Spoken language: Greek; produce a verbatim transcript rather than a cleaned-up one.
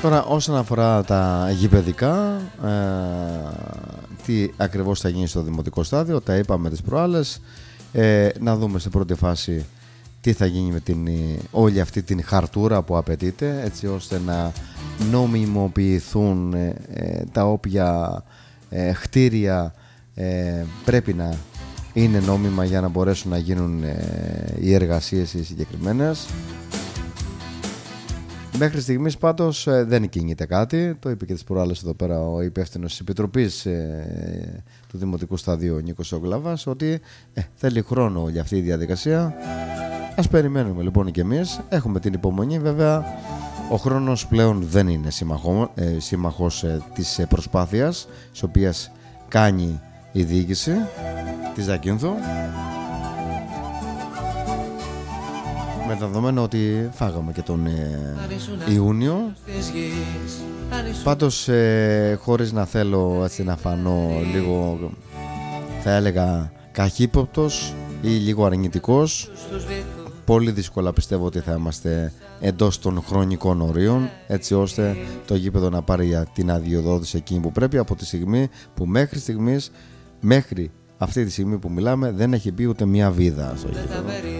Τώρα όσον αφορά τα γηπεδικά, ε, τι ακριβώς θα γίνει στο δημοτικό στάδιο, τα είπαμε τις προάλλες. ε, Να δούμε σε πρώτη φάση τι θα γίνει με την, όλη αυτή την χαρτούρα που απαιτείται, έτσι ώστε να νομιμοποιηθούν ε, ε, τα όποια ε, κτίρια ε, πρέπει να είναι νόμιμα για να μπορέσουν να γίνουν ε, οι εργασίες οι συγκεκριμένες. Μέχρι στιγμής πάντως ε, δεν κινείται κάτι. Το είπε και τις προάλλες εδώ πέρα ο υπεύθυνος της Επιτροπής ε, του Δημοτικού Σταδίου, ο Νίκος Ογκλάβας, ότι ε, θέλει χρόνο για αυτή η διαδικασία. Ας περιμένουμε λοιπόν και εμείς. Έχουμε την υπομονή. Βέβαια ο χρόνος πλέον δεν είναι σύμμαχο, ε, σύμμαχος ε, της ε, προσπάθειας της οποίας κάνει η διοίκηση της Ζακύνθου, με δεδομένο ότι φάγαμε και τον ε, Ιούνιο. Πάντως ε, χωρίς να θέλω έτσι να φανώ λίγο, θα έλεγα, καχύποπτος ή λίγο αρνητικός, πολύ δύσκολα πιστεύω ότι θα είμαστε εντός των χρονικών ορίων, έτσι ώστε το γήπεδο να πάρει την αδειοδότηση εκείνη που πρέπει, από τη στιγμή που μέχρι στιγμής, μέχρι αυτή τη στιγμή που μιλάμε, δεν έχει μπει ούτε μια βίδα στο γήπεδο.